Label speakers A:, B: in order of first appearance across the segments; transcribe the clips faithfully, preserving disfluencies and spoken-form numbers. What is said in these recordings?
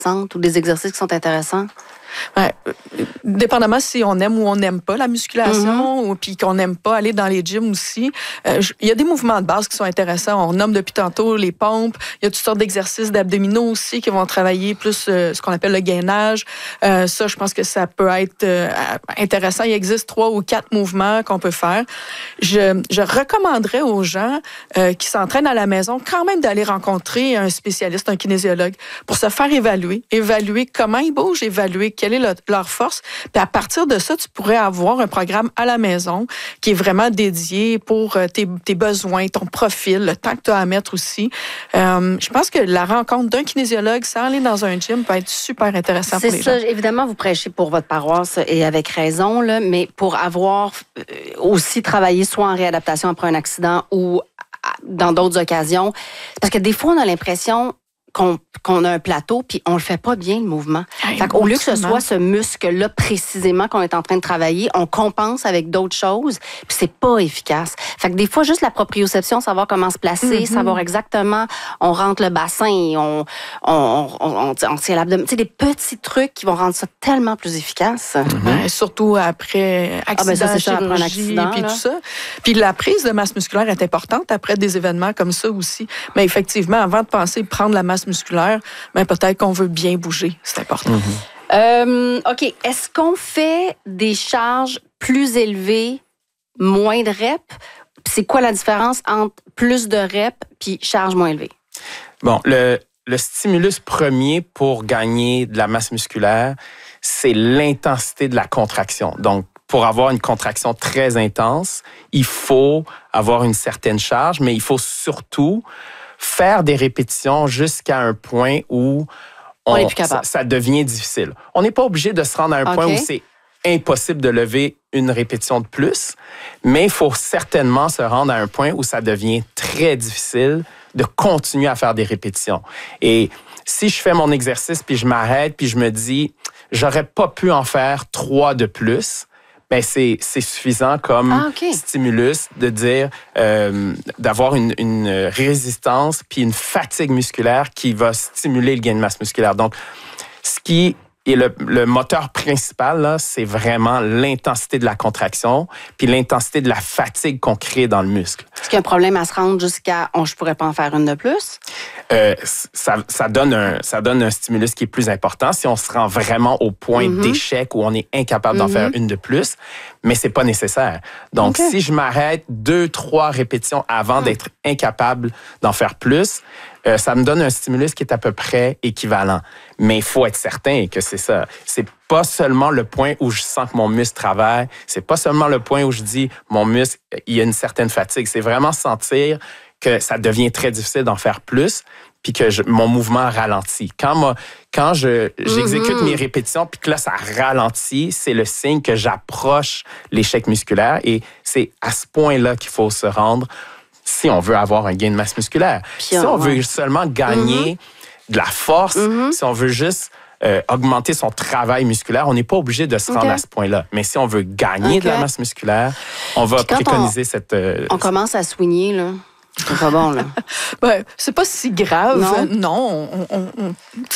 A: ou des exercices qui sont intéressants?
B: Ouais, dépendamment si on aime ou on n'aime pas la musculation, mm-hmm. ou puis qu'on n'aime pas aller dans les gyms aussi. Il euh, y a des mouvements de base qui sont intéressants. On nomme depuis tantôt les pompes. Il y a toutes sortes d'exercices d'abdominaux aussi qui vont travailler plus euh, ce qu'on appelle le gainage. Euh, ça, je pense que ça peut être euh, intéressant. Il existe trois ou quatre mouvements qu'on peut faire. Je, je recommanderais aux gens euh, qui s'entraînent à la maison quand même d'aller rencontrer un spécialiste, un kinésiologue, pour se faire évaluer. Évaluer comment ils bougent, évaluer quelle est le, leur force. Puis à partir de ça, tu pourrais avoir un programme à la maison qui est vraiment dédié pour tes, tes besoins, ton profil, le temps que tu as à mettre aussi. Euh, je pense que la rencontre d'un kinésiologue sans aller dans un gym peut être super intéressant pour les
A: ça,
B: gens.
A: Évidemment, vous prêchez pour votre paroisse et avec raison, là, mais pour avoir aussi travaillé soit en réadaptation après un accident ou dans d'autres occasions, parce que des fois, on a l'impression qu'on, qu'on a un plateau, puis on le fait pas bien, le mouvement. Hey, fait qu'au lieu que ce soit ce muscle-là précisément qu'on est en train de travailler, on compense avec d'autres choses, puis c'est pas efficace. Fait que des fois, juste la proprioception, savoir comment se placer, mm-hmm. savoir exactement, on rentre le bassin, on, on, on, on, on tient l'abdomen. Tu sais, des petits trucs qui vont rendre ça tellement plus efficace.
B: Mm-hmm. Ouais, surtout après accident, ah ben ça, c'est ça, après un accident, puis tout ça. Puis la prise de masse musculaire est importante après des événements comme ça aussi. Mais effectivement, avant de penser prendre la masse musculaire, ben peut-être qu'on veut bien bouger. C'est important.
A: Mm-hmm. Euh, OK. Est-ce qu'on fait des charges plus élevées, moins de reps? C'est quoi la différence entre plus de reps puis charge moins élevée?
C: Bon, le, le stimulus premier pour gagner de la masse musculaire, c'est l'intensité de la contraction. Donc, pour avoir une contraction très intense, il faut avoir une certaine charge, mais il faut surtout faire des répétitions jusqu'à un point où on, on ça, ça devient difficile. On n'est pas obligé de se rendre à un okay. point où c'est impossible de lever une répétition de plus, mais il faut certainement se rendre à un point où ça devient très difficile de continuer à faire des répétitions. Et si je fais mon exercice, puis je m'arrête, puis je me dis, j'aurais pas pu en faire trois de plus, ben c'est, c'est suffisant comme ah, okay. stimulus de dire, euh, d'avoir une, une résistance puis une fatigue musculaire qui va stimuler le gain de masse musculaire. Donc, ce qui est le, le moteur principal, là, c'est vraiment l'intensité de la contraction puis l'intensité de la fatigue qu'on crée dans le muscle.
A: Est-ce qu'il y a un problème à se rendre jusqu'à « on, je pourrais pas en faire une de plus » ?
C: Euh, ça, ça, donne un, ça donne un stimulus qui est plus important si on se rend vraiment au point mm-hmm. d'échec où on est incapable mm-hmm. d'en faire une de plus, mais c'est pas nécessaire. Donc, okay. si je m'arrête deux, trois répétitions avant mm. d'être incapable d'en faire plus, euh, ça me donne un stimulus qui est à peu près équivalent. Mais il faut être certain que c'est ça. C'est pas seulement le point où je sens que mon muscle travaille, c'est pas seulement le point où je dis mon muscle, il y a une certaine fatigue. C'est vraiment sentir que ça devient très difficile d'en faire plus, puis que je, mon mouvement ralentit. Quand, moi, quand je, j'exécute mm-hmm. mes répétitions, puis que là, ça ralentit, c'est le signe que j'approche l'échec musculaire. Et c'est à ce point-là qu'il faut se rendre si on veut avoir un gain de masse musculaire. Puis si on ouais. veut seulement gagner mm-hmm. de la force, mm-hmm. si on veut juste euh, augmenter son travail musculaire, on n'est pas obligé de se rendre okay. à ce point-là. Mais si on veut gagner okay. de la masse musculaire, on va préconiser
A: on,
C: cette... Euh,
A: on commence à soigner, là. C'est pas bon, là.
B: Ben, c'est pas si grave. Non. non on, on, on,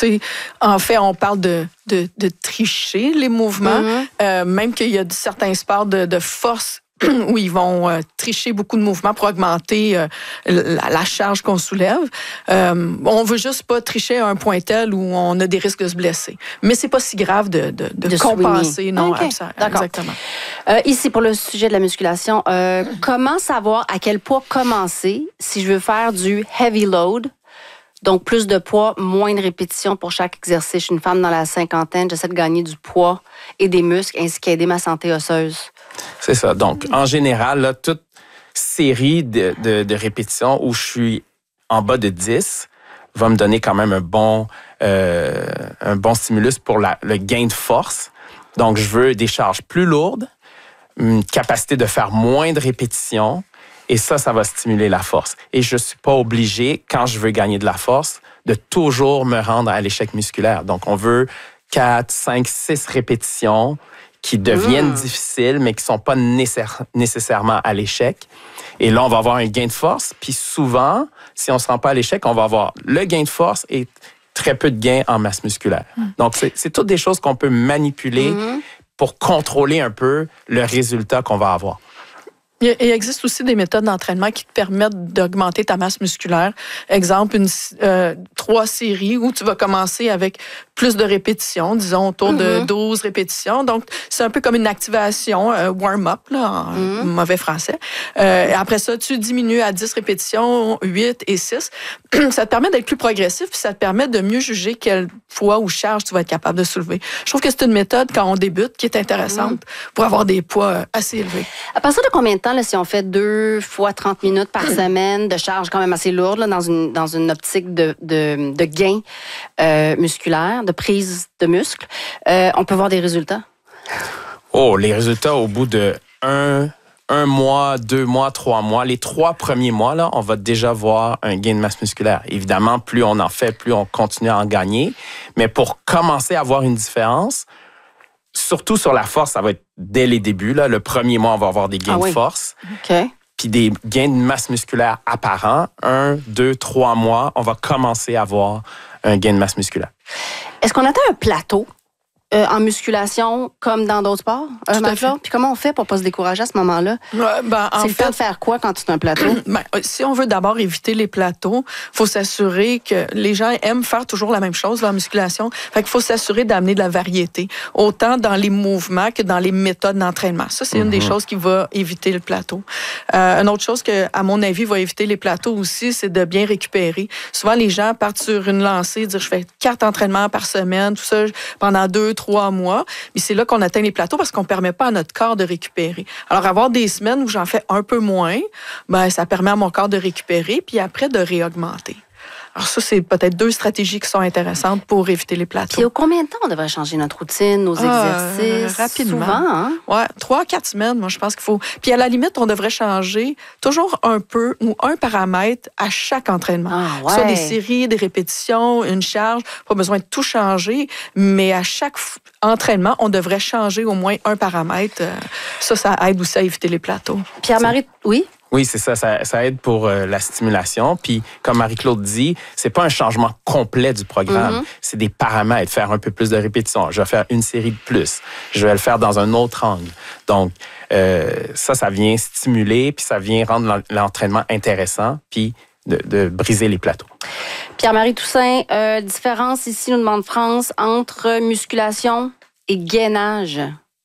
B: en fait, on parle de, de, de tricher les mouvements. Mm-hmm. Euh, même qu'il y a certains sports de, de force où ils vont euh, tricher beaucoup de mouvements pour augmenter euh, la, la charge qu'on soulève. Euh, on veut juste pas tricher à un point tel où on a des risques de se blesser. Mais c'est pas si grave de, de, de, de compenser. Non, okay. absolument.
A: D'accord.
B: Exactement.
A: Euh, ici, pour le sujet de la musculation, euh, comment savoir à quel poids commencer si je veux faire du heavy load? Donc, plus de poids, moins de répétitions pour chaque exercice. Je suis une femme dans la cinquantaine, j'essaie de gagner du poids et des muscles ainsi qu'aider ma santé osseuse.
C: C'est ça. Donc, en général, là, toute série de, de, de répétitions où je suis en bas de dix va me donner quand même un bon, euh, un bon stimulus pour la, le gain de force. Donc, je veux des charges plus lourdes, une capacité de faire moins de répétitions, et ça, ça va stimuler la force. Et je ne suis pas obligé, quand je veux gagner de la force, de toujours me rendre à l'échec musculaire. Donc, on veut quatre, cinq, six répétitions qui deviennent mmh. difficiles, mais qui ne sont pas nécessaire, nécessairement à l'échec. Et là, on va avoir un gain de force. Puis souvent, si on ne se rend pas à l'échec, on va avoir le gain de force et très peu de gains en masse musculaire. Mm. Donc, c'est, c'est toutes des choses qu'on peut manipuler mm-hmm. pour contrôler un peu le résultat qu'on va avoir.
B: Il existe aussi des méthodes d'entraînement qui te permettent d'augmenter ta masse musculaire. Exemple, une, euh, trois séries où tu vas commencer avec plus de répétitions, disons autour mm-hmm. de douze répétitions. Donc, c'est un peu comme une activation, euh, warm-up, là, en mm-hmm. mauvais français. Euh, après ça, tu diminues à dix répétitions, huit et six. Ça te permet d'être plus progressif, puis ça te permet de mieux juger quel poids ou charge tu vas être capable de soulever. Je trouve que c'est une méthode, quand on débute, qui est intéressante mm-hmm. pour avoir des poids assez élevés.
A: À partir de combien de temps, là, si on fait deux fois trente minutes par semaine de charge quand même assez lourde, là, dans, une, dans une optique de, de, de gain euh, musculaire, de prise de muscle, euh, on peut voir des résultats?
C: Oh, les résultats au bout de un, un mois, deux mois, trois mois, les trois premiers mois, là, on va déjà voir un gain de masse musculaire. Évidemment, plus on en fait, plus on continue à en gagner. Mais pour commencer à voir une différence, surtout sur la force, ça va être dès les débuts. Là. Le premier mois, on va avoir des gains ah oui. de force.
A: Okay.
C: Puis des gains de masse musculaire apparents. Un, deux, trois mois, on va commencer à avoir un gain de masse musculaire.
A: Est-ce qu'on atteint un plateau euh, en musculation comme dans d'autres sports? Euh, Marie-Claude? Puis comment on fait pour ne pas se décourager à ce moment-là?
B: Ouais, ben,
A: c'est
B: en
A: le
B: fait,
A: temps de faire quoi quand tu as un plateau?
B: Ben, si on veut d'abord éviter les plateaux, il faut s'assurer que les gens aiment faire toujours la même chose là, en musculation. Fait qu'il faut s'assurer d'amener de la variété, autant dans les mouvements que dans les méthodes d'entraînement. Ça, c'est mm-hmm. une des choses qui va éviter le plateau. Euh, une autre chose que, à mon avis, va éviter les plateaux aussi, c'est de bien récupérer. Souvent, les gens partent sur une lancée, dire je fais quatre entraînements par semaine, tout ça, pendant deux, trois mois. Mais c'est là qu'on atteint les plateaux parce qu'on ne permet pas à notre corps de récupérer. Alors, avoir des semaines où j'en fais un peu moins, ben, ça permet à mon corps de récupérer puis après de réaugmenter. Alors ça, c'est peut-être deux stratégies qui sont intéressantes pour éviter les plateaux.
A: Puis au combien de temps on devrait changer notre routine, nos ah, exercices?
B: Rapidement.
A: Souvent, hein?
B: Ouais, trois, quatre semaines, moi, je pense qu'il faut. Puis à la limite, on devrait changer toujours un peu ou un paramètre à chaque entraînement.
A: Ah, ouais.
B: Soit des séries, des répétitions, une charge. Pas besoin de tout changer, mais à chaque entraînement, on devrait changer au moins un paramètre. Ça, ça aide aussi à éviter les plateaux.
A: Pierre-Marie, oui?
C: Oui, c'est ça, ça. Ça aide pour euh, la stimulation. Puis, comme Marie-Claude dit, c'est pas un changement complet du programme. Mm-hmm. C'est des paramètres. Faire un peu plus de répétitions. Je vais faire une série de plus. Je vais le faire dans un autre angle. Donc, euh, ça, ça vient stimuler, puis ça vient rendre l'entraînement intéressant, puis de, de briser les plateaux.
A: Pierre-Marie Toussaint, euh, différence ici, nous demande France, entre musculation et gainage?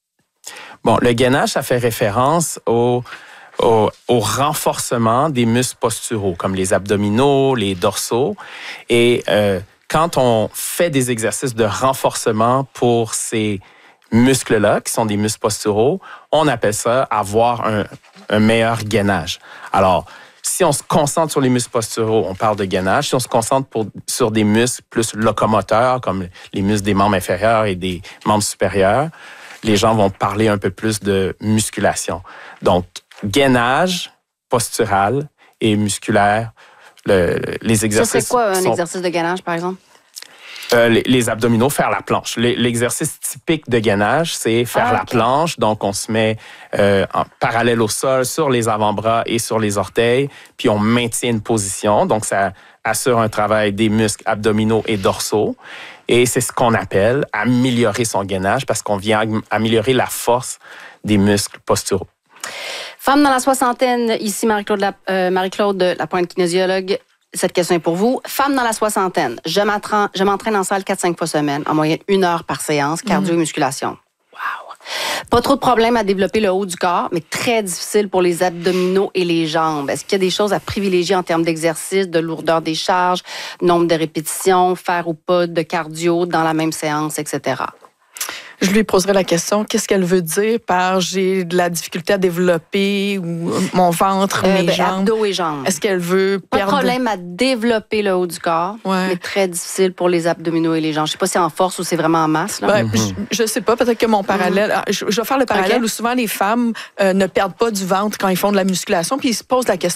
C: Bon, le gainage, ça fait référence au... Au, au renforcement des muscles posturaux, comme les abdominaux, les dorsaux. Et euh, quand on fait des exercices de renforcement pour ces muscles-là, qui sont des muscles posturaux, on appelle ça avoir un, un meilleur gainage. Alors, si on se concentre sur les muscles posturaux, on parle de gainage. Si on se concentre pour, sur des muscles plus locomoteurs, comme les muscles des membres inférieurs et des membres supérieurs, les gens vont parler un peu plus de musculation. Donc, gainage postural et musculaire, le, les exercices...
A: Ça, c'est quoi un
C: sont,
A: exercice de gainage, par exemple?
C: Euh, les, les abdominaux, faire la planche. L'exercice typique de gainage, c'est faire ah, okay. la planche. Donc, on se met euh, en parallèle au sol, sur les avant-bras et sur les orteils, puis on maintient une position. Donc, ça assure un travail des muscles abdominaux et dorsaux. Et c'est ce qu'on appelle améliorer son gainage parce qu'on vient améliorer la force des muscles posturaux.
A: Femme dans la soixantaine, ici Marie-Claude, la, euh, Marie-Claude Lapointe, kinésiologue. Cette question est pour vous. Femme dans la soixantaine, je m'entraîne, je m'entraîne en salle quatre à cinq fois semaine, en moyenne une heure par séance, cardio et musculation. Wow! Pas trop de problèmes à développer le haut du corps, mais très difficile pour les abdominaux et les jambes. Est-ce qu'il y a des choses à privilégier en termes d'exercice, de lourdeur des charges, nombre de répétitions, faire ou pas de cardio dans la même séance, et cetera?
B: Je lui poserai la question, qu'est-ce qu'elle veut dire par j'ai de la difficulté à développer ou mon ventre,
A: euh,
B: mes
A: ben,
B: jambes?
A: Abdos et jambes.
B: Est-ce qu'elle veut
A: Pas
B: perdre...
A: de problème à développer le haut du corps, ouais. mais très difficile pour les abdominaux et les jambes. Je ne sais pas si c'est en force ou c'est vraiment en masse. Là.
B: Ben, mm-hmm. Je ne sais pas, peut-être que mon parallèle... Mm-hmm. Je, je vais faire le parallèle okay. où souvent les femmes euh, ne perdent pas du ventre quand ils font de la musculation, puis ils se posent la question,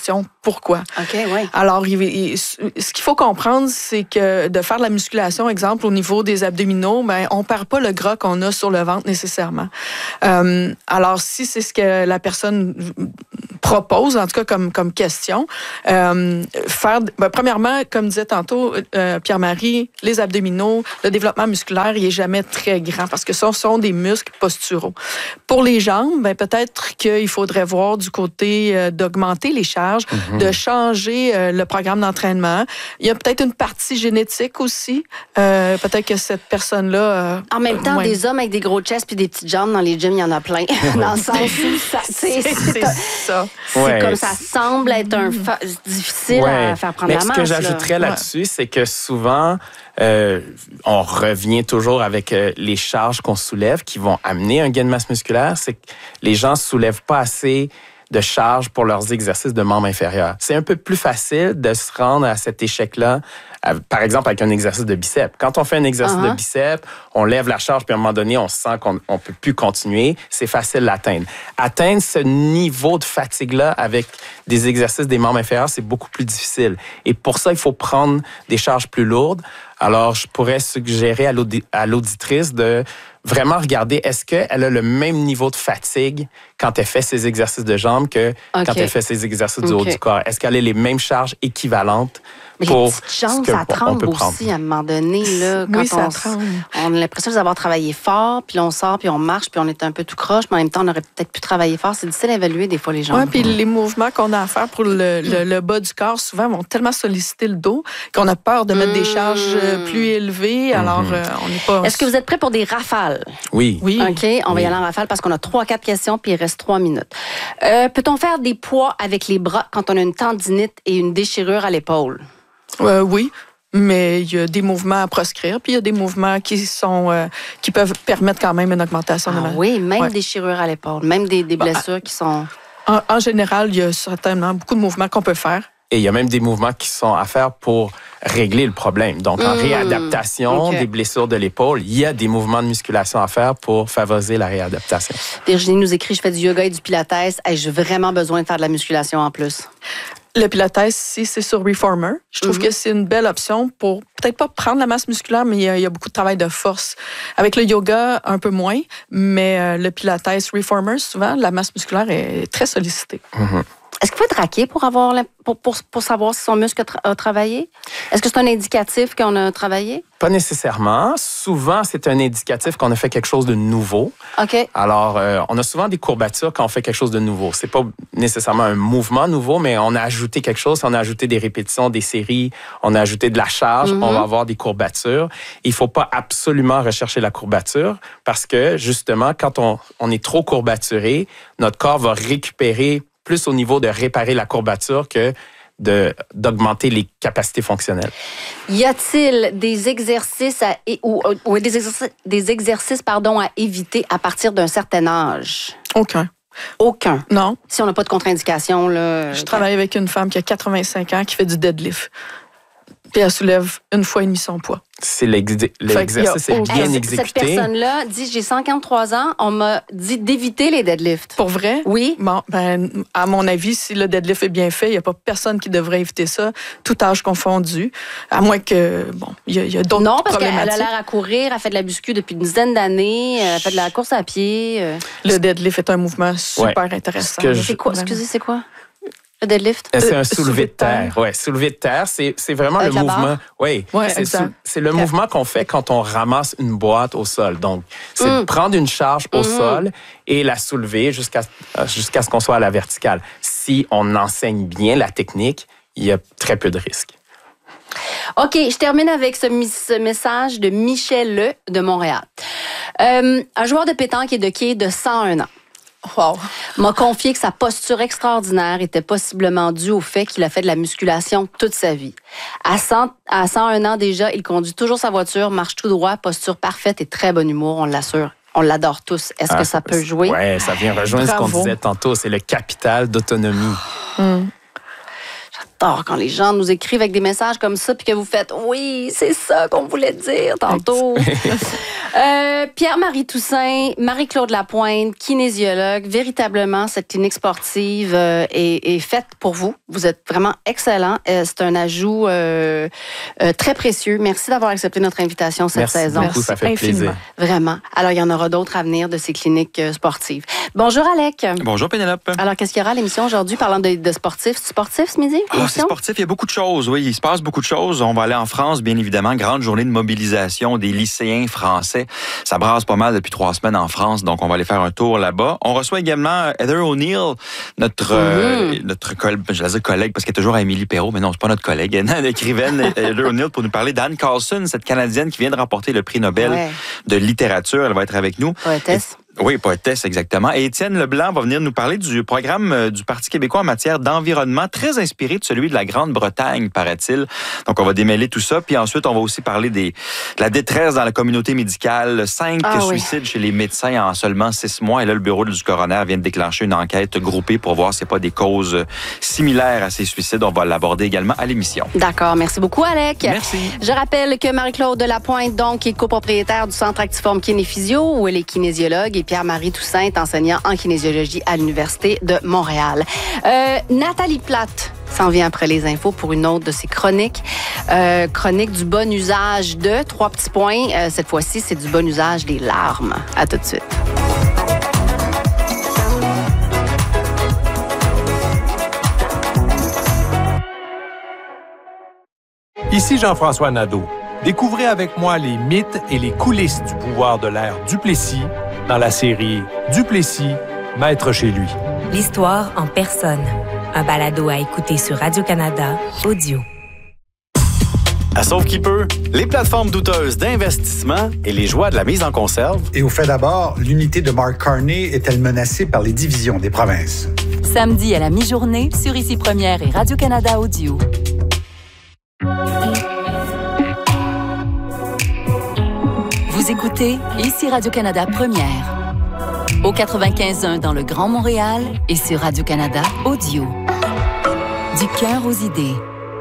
B: pourquoi.
A: OK, oui.
B: Alors, il, il, ce qu'il faut comprendre, c'est que de faire de la musculation, exemple, au niveau des abdominaux, ben, on perd pas le gras qu'on a sur le ventre nécessairement. Euh, alors, si c'est ce que la personne propose, en tout cas comme, comme question, euh, faire, ben, premièrement, comme disait tantôt euh, Pierre-Marie, les abdominaux, le développement musculaire, il est jamais très grand parce que ce sont des muscles posturaux. Pour les jambes, ben, peut-être qu'il faudrait voir du côté euh, d'augmenter les charges, mm-hmm. de changer euh, le programme d'entraînement. Il y a peut-être une partie génétique aussi. Euh, peut-être que cette personne-là... Euh,
A: en même temps,
B: ouais.
A: des hommes avec des gros chests puis des petites jambes dans les gyms, il y en a plein. Dans le sens où ça, c'est, c'est,
B: c'est ça.
A: C'est
C: ouais.
A: comme ça semble être un fa- difficile ouais. à faire prendre
C: Mais
A: la masse.
C: Ce que j'ajouterais
A: là.
C: là-dessus, ouais. c'est que souvent, euh, on revient toujours avec euh, les charges qu'on soulève qui vont amener un gain de masse musculaire. C'est que les gens soulèvent pas assez de charges pour leurs exercices de membres inférieurs. C'est un peu plus facile de se rendre à cet échec-là, par exemple avec un exercice de biceps. Quand on fait un exercice uh-huh. de biceps, on lève la charge, puis à un moment donné, on sent qu'on ne peut plus continuer. C'est facile d'atteindre. Atteindre ce niveau de fatigue-là avec des exercices des membres inférieurs, c'est beaucoup plus difficile. Et pour ça, il faut prendre des charges plus lourdes. Alors, je pourrais suggérer à, l'audi- à l'auditrice de vraiment regarder est-ce qu'elle a le même niveau de fatigue quand elle fait ses exercices de jambes que okay. quand elle fait ses exercices okay. du haut du corps. Est-ce qu'elle a les mêmes charges équivalentes?
A: Mais
C: pour
A: les petites jambes, ça tremble aussi à un moment donné. Là, quand
B: oui, ça
A: on,
B: tremble.
A: On a l'impression d'avoir travaillé fort, puis on sort, puis on marche, puis on est un peu tout croche, mais en même temps, on aurait peut-être pu travailler fort. C'est difficile à évaluer des fois les jambes.
B: Oui, puis les mouvements qu'on a à faire pour le, le, le bas du corps, souvent, vont tellement solliciter le dos qu'on a peur de mettre mmh. des charges plus élevées. Alors, mmh. euh, on n'est pas...
A: Est-ce que vous êtes prêts pour des rafales?
C: Oui.
B: Oui.
A: OK, on va
C: oui.
A: y aller en rafale parce qu'on a trois, quatre questions, puis il reste trois minutes. Euh, peut-on faire des poids avec les bras quand on a une tendinite et une déchirure à l'épaule?
B: Euh, oui, mais il y a des mouvements à proscrire, puis il y a des mouvements qui sont euh, qui peuvent permettre quand même une augmentation
A: ah,
B: de la...
A: Oui, même
B: ouais.
A: des déchirures à l'épaule, même des, des blessures
B: bah,
A: qui sont...
B: En, en général, il y a certainement beaucoup de mouvements qu'on peut faire.
C: Et il y a même des mouvements qui sont à faire pour régler le problème. Donc, en mmh, réadaptation okay. des blessures de l'épaule, il y a des mouvements de musculation à faire pour favoriser la réadaptation.
A: Virginie nous écrit, je fais du yoga et du pilates. Ai-je vraiment besoin de faire de la musculation en plus?
B: Le pilates, si c'est sur Reformer, je trouve mm-hmm. que c'est une belle option pour peut-être pas prendre la masse musculaire, mais il y a, il y a beaucoup de travail de force. Avec le yoga, un peu moins, mais euh, le pilates Reformer, souvent, la masse musculaire est très sollicitée.
C: Mm-hmm.
A: Est-ce qu'il faut être raqué pour, avoir la, pour, pour, pour savoir si son muscle a, tra- a travaillé? Est-ce que c'est un indicatif qu'on a travaillé?
C: Pas nécessairement. Souvent, c'est un indicatif qu'on a fait quelque chose de nouveau.
A: OK.
C: Alors, euh, on a souvent des courbatures quand on fait quelque chose de nouveau. C'est pas nécessairement un mouvement nouveau, mais on a ajouté quelque chose. On a ajouté des répétitions, des séries, on a ajouté de la charge, mm-hmm. on va avoir des courbatures. Il faut pas absolument rechercher la courbature parce que, justement, quand on, on est trop courbaturé, notre corps va récupérer plus au niveau de réparer la courbature que de, d'augmenter les capacités fonctionnelles.
A: Y a-t-il des exercices à, ou, ou des exercices, des exercices pardon, à éviter à partir d'un certain âge?
B: Aucun.
A: Aucun?
B: Non.
A: Si on n'a pas de contre-indication, là...
B: Je travaille avec une femme qui a quatre-vingt-cinq ans qui fait du deadlift. Puis elle soulève une fois et demi son poids.
C: C'est l'ex- l'exercice est bien
A: hey,
C: exécuté.
A: Cette personne-là dit, j'ai cinquante-trois ans, on m'a dit d'éviter les deadlifts.
B: Pour vrai?
A: Oui.
B: Bon, ben, à mon avis, si le deadlift est bien fait, il n'y a pas personne qui devrait éviter ça, tout âge confondu. À moins que, bon, il y, y a d'autres
A: non, parce qu'elle
B: problématiques.
A: a l'air à courir, elle fait de la muscu depuis une dizaine d'années, elle fait de la course à pied. Euh.
B: Le deadlift est un mouvement super
C: ouais.
B: intéressant.
C: Je...
A: C'est quoi? Excusez, c'est quoi? Le deadlift?
C: C'est un euh, soulevé de terre. terre. Ouais, soulevé de terre, c'est, c'est vraiment
A: avec
C: le mouvement. Oui,
B: ouais,
C: c'est, sou, c'est le okay. mouvement qu'on fait quand on ramasse une boîte au sol. Donc, c'est mm. de prendre une charge au mm. sol et la soulever jusqu'à, jusqu'à ce qu'on soit à la verticale. Si on enseigne bien la technique, il y a très peu de risques.
A: OK, je termine avec ce, ce message de Michel Le de Montréal. Euh, un joueur de pétanque et de quai de cent un ans.
B: Wow.
A: M'a confié que sa posture extraordinaire était possiblement due au fait qu'il a fait de la musculation toute sa vie. À, cent, à cent un ans déjà, il conduit toujours sa voiture, marche tout droit, posture parfaite et très bon humour, on l'assure. On l'adore tous. Est-ce ah, que ça peut jouer?
C: Oui, ça vient rejoindre Bravo. Ce qu'on disait tantôt. C'est le capital d'autonomie.
A: Mm. J'adore quand les gens nous écrivent avec des messages comme ça puis que vous faites « Oui, c'est ça qu'on voulait dire tantôt. » Euh, Pierre-Marie Toussaint, Marie-Claude Lapointe, kinésiologue. Véritablement, cette clinique sportive euh, est, est faite pour vous. Vous êtes vraiment excellent. Euh, c'est un ajout euh, euh, très précieux. Merci d'avoir accepté notre invitation cette
C: Merci
A: saison.
C: beaucoup, ça fait
B: infiniment.
C: plaisir.
A: Vraiment. Alors, il y en aura d'autres à venir de ces cliniques euh, sportives. Bonjour, Alec.
D: Bonjour, Pénélope.
A: Alors, qu'est-ce qu'il y aura à l'émission aujourd'hui parlant de, de sportifs? C'est sportif ce midi?
D: Ah, c'est sportif, il y a beaucoup de choses, oui. Il se passe beaucoup de choses. On va aller en France, bien évidemment. Grande journée de mobilisation des lycéens français. Ça brasse pas mal depuis trois semaines en France, donc on va aller faire un tour là-bas. On reçoit également Heather O'Neill, notre, mm-hmm. euh, notre collègue, je vais dire collègue parce qu'elle est toujours à Émilie Perrault, mais non, c'est pas notre collègue. L'écrivaine Heather O'Neill pour nous parler d'Anne Carlson, cette Canadienne qui vient de remporter le prix Nobel ouais. de littérature. Elle va être avec nous.
A: Poétesse.
D: Oui, poétesse, exactement. Et Étienne Leblanc va venir nous parler du programme du Parti québécois en matière d'environnement, très inspiré de celui de la Grande-Bretagne, paraît-il. Donc, on va démêler tout ça. Puis ensuite, on va aussi parler des, de la détresse dans la communauté médicale. Cinq ah, suicides oui. chez les médecins en seulement six mois. Et là, le bureau du coroner vient de déclencher une enquête groupée pour voir s'il n'y a pas des causes similaires à ces suicides. On va l'aborder également à l'émission.
A: D'accord. Merci beaucoup, Alec.
D: Merci.
A: Je rappelle que Marie-Claude Lapointe, donc, est copropriétaire du Centre Actiform Kinéphysio, où elle est kinésiologue, et Pierre-Marie Toussaint est enseignant en kinésiologie à l'Université de Montréal. Euh, Nathalie Plate s'en vient après les infos pour une autre de ses chroniques. Euh, chronique du bon usage de trois petits points. Euh, cette fois-ci, c'est du bon usage des larmes. À tout de suite.
E: Ici Jean-François Nadeau. Découvrez avec moi les mythes et les coulisses du pouvoir de l'ère Duplessis dans la série Duplessis, maître chez lui.
F: L'histoire en personne. Un balado à écouter sur Radio-Canada Audio.
G: À Sauve qui peut, les plateformes douteuses d'investissement et les joies de la mise en conserve.
H: Et au fait d'abord, l'unité de Mark Carney est-elle menacée par les divisions des provinces?
I: Samedi à la mi-journée sur Ici Première et Radio-Canada Audio. Vous écoutez Ici Radio-Canada Première. Au quatre-vingt-quinze point un dans le Grand Montréal et sur Radio-Canada Audio. Du cœur aux idées.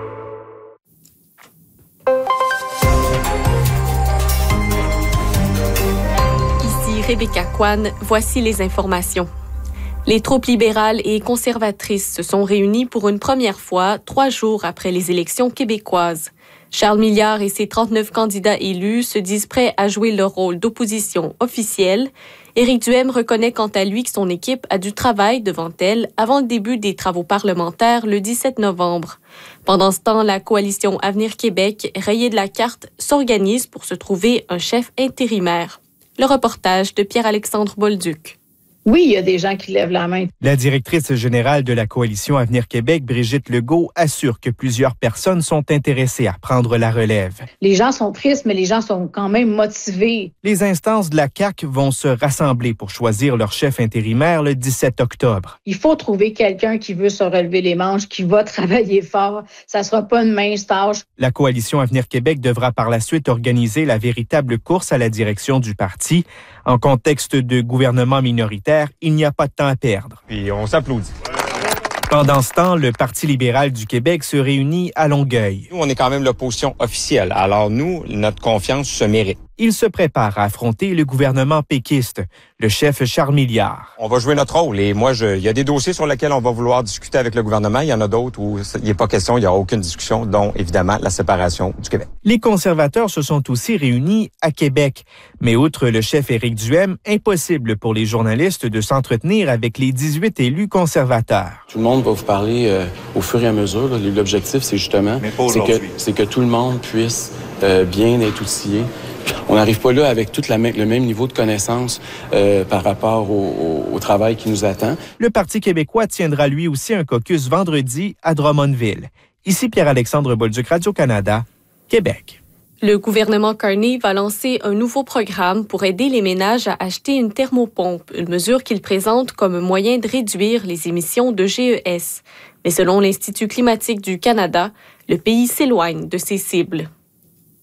J: Ici Rebecca Kwan, voici les informations. Les troupes libérales et conservatrices se sont réunies pour une première fois trois jours après les élections québécoises. Charles Milliard et ses trente-neuf candidats élus se disent prêts à jouer leur rôle d'opposition officielle. Éric Duhaime reconnaît quant à lui que son équipe a du travail devant elle avant le début des travaux parlementaires le dix-sept novembre. Pendant ce temps, la coalition Avenir Québec, rayée de la carte, s'organise pour se trouver un chef intérimaire. Le reportage de Pierre-Alexandre Bolduc.
K: Oui, il y a des gens qui lèvent la main.
L: La directrice générale de la coalition Avenir Québec, Brigitte Legault, assure que plusieurs personnes sont intéressées à prendre la relève.
K: Les gens sont tristes, mais les gens sont quand même motivés.
L: Les instances de la C A Q vont se rassembler pour choisir leur chef intérimaire le dix-sept octobre.
K: Il faut trouver quelqu'un qui veut se relever les manches, qui va travailler fort. Ça ne sera pas une mince tâche.
L: La coalition Avenir Québec devra par la suite organiser la véritable course à la direction du parti. En contexte de gouvernement minoritaire, il n'y a pas de temps à perdre.
M: Puis on s'applaudit.
L: Pendant ce temps, le Parti libéral du Québec se réunit à Longueuil.
M: Nous, on est quand même l'opposition officielle. Alors nous, notre confiance se mérite.
L: Il se prépare à affronter le gouvernement péquiste, le chef Charles Milliard.
M: On va jouer notre rôle. Et moi, je, il y a des dossiers sur lesquels on va vouloir discuter avec le gouvernement. Il y en a d'autres où il n'y a pas question, il n'y aura aucune discussion, dont évidemment la séparation du Québec.
L: Les conservateurs se sont aussi réunis à Québec. Mais outre le chef Éric Duhaime, impossible pour les journalistes de s'entretenir avec les dix-huit élus conservateurs.
N: Tout le monde va vous parler euh, au fur et à mesure. Là. L'objectif, c'est justement c'est que, c'est que tout le monde puisse euh, bien être outillé. On n'arrive pas là avec tout la, le même niveau de connaissance euh, par rapport au, au, au travail qui nous attend.
L: Le Parti québécois tiendra lui aussi un caucus vendredi à Drummondville. Ici Pierre-Alexandre Bolduc, Radio-Canada, Québec.
J: Le gouvernement Carney va lancer un nouveau programme pour aider les ménages à acheter une thermopompe, une mesure qu'il présente comme un moyen de réduire les émissions de G E S. Mais selon l'Institut climatique du Canada, le pays s'éloigne de ses cibles.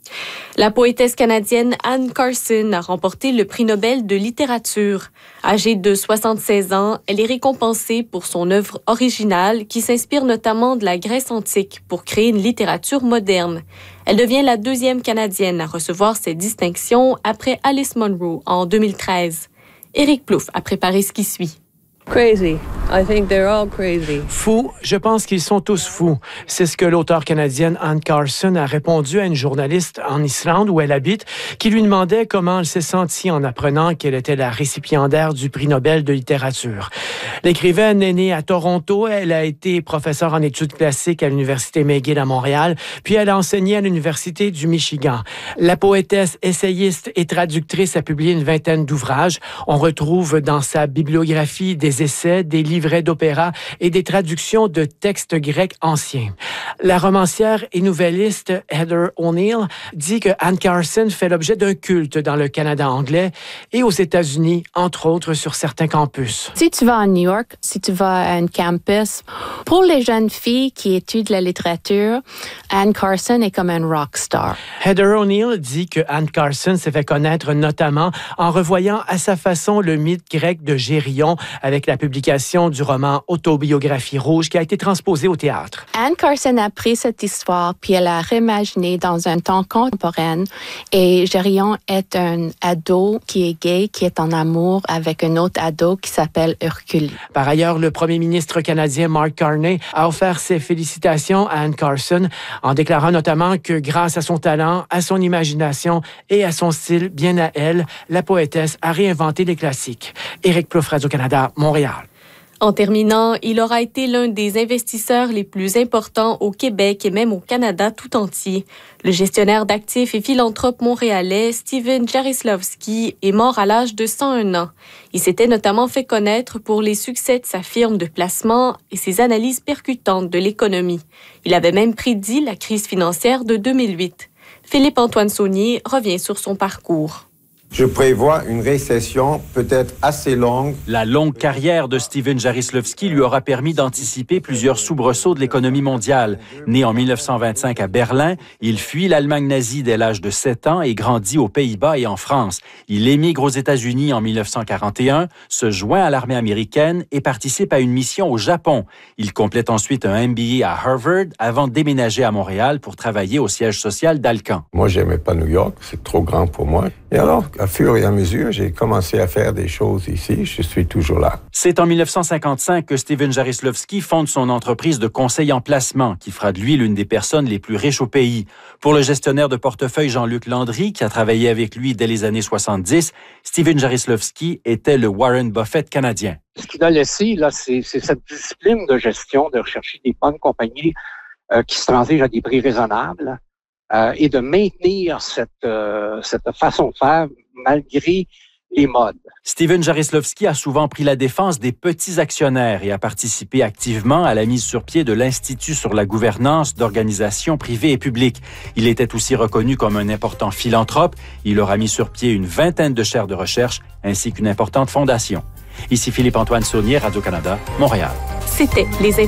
J: La poétesse canadienne Anne Carson a remporté le prix Nobel de littérature. Âgée de soixante-seize ans, elle est récompensée pour son œuvre originale qui s'inspire notamment de la Grèce antique pour créer une littérature moderne. Elle devient la deuxième Canadienne à recevoir cette distinction après Alice Munro en deux mille treize. Éric Plouffe a préparé ce qui suit.
O: Crazy. I think they're all crazy.
P: Fous, je pense qu'ils sont tous fous. C'est ce que l'auteure canadienne Anne Carson a répondu à une journaliste en Islande où elle habite, qui lui demandait comment elle s'est sentie en apprenant qu'elle était la récipiendaire du prix Nobel de littérature. L'écrivaine est née à Toronto. Elle a été professeure en études classiques à l'Université McGill à Montréal, puis elle a enseigné à l'Université du Michigan. La poétesse, essayiste et traductrice a publié une vingtaine d'ouvrages. On retrouve dans sa bibliographie des essais, des livrets d'opéra et des traductions de textes grecs anciens. La romancière et nouvelliste Heather O'Neill dit que Anne Carson fait l'objet d'un culte dans le Canada anglais et aux États-Unis, entre autres sur certains campus.
Q: Si tu vas à New York, si tu vas à un campus, pour les jeunes filles qui étudient la littérature, Anne Carson est comme un rock star.
P: Heather O'Neill dit que Anne Carson s'est fait connaître notamment en revoyant à sa façon le mythe grec de Gérion avec la publication du roman Autobiographie rouge qui a été transposé au théâtre.
Q: Anne Carson a pris cette histoire puis elle l'a réimaginée dans un temps contemporain et Gérion est un ado qui est gay, qui est en amour avec un autre ado qui s'appelle Hercule.
P: Par ailleurs, le premier ministre canadien Mark Carney a offert ses félicitations à Anne Carson en déclarant notamment que grâce à son talent, à son imagination et à son style bien à elle, la poétesse a réinventé les classiques. Éric Plouffe, Radio-Canada, Montréal.
J: En terminant, il aura été l'un des investisseurs les plus importants au Québec et même au Canada tout entier. Le gestionnaire d'actifs et philanthrope montréalais Steven Jaroslavsky est mort à l'âge de cent un ans. Il s'était notamment fait connaître pour les succès de sa firme de placement et ses analyses percutantes de l'économie. Il avait même prédit la crise financière de deux mille huit. Philippe-Antoine Saunier revient sur son parcours.
R: Je prévois une récession peut-être assez longue.
S: La longue carrière de Steven Jaroslavsky lui aura permis d'anticiper plusieurs soubresauts de l'économie mondiale. Né en mille neuf cent vingt-cinq à Berlin, il fuit l'Allemagne nazie dès l'âge de sept ans et grandit aux Pays-Bas et en France. Il émigre aux États-Unis en mille neuf cent quarante et un, se joint à l'armée américaine et participe à une mission au Japon. Il complète ensuite un M B A à Harvard avant de déménager à Montréal pour travailler au siège social d'Alcan.
R: Moi, j'aimais pas New York, c'est trop grand pour moi. Et alors, à fur et à mesure, j'ai commencé à faire des choses ici. Je suis toujours là.
S: C'est en mille neuf cent cinquante-cinq que Steven Jaroslavsky fonde son entreprise de conseil en placement, qui fera de lui l'une des personnes les plus riches au pays. Pour le gestionnaire de portefeuille Jean-Luc Landry, qui a travaillé avec lui dès les années soixante-dix, Steven Jaroslavsky était le Warren Buffett canadien.
T: Ce qu'il a laissé, là, c'est, c'est cette discipline de gestion, de rechercher des bonnes compagnies euh, qui se transigent à des prix raisonnables. Euh, et de maintenir cette, euh, cette façon de faire malgré les modes.
S: Steven Jaroslavsky a souvent pris la défense des petits actionnaires et a participé activement à la mise sur pied de l'Institut sur la gouvernance d'organisations privées et publiques. Il était aussi reconnu comme un important philanthrope. Il aura mis sur pied une vingtaine de chaires de recherche ainsi qu'une importante fondation. Ici Philippe-Antoine Saunier, Radio-Canada, Montréal.
J: C'était les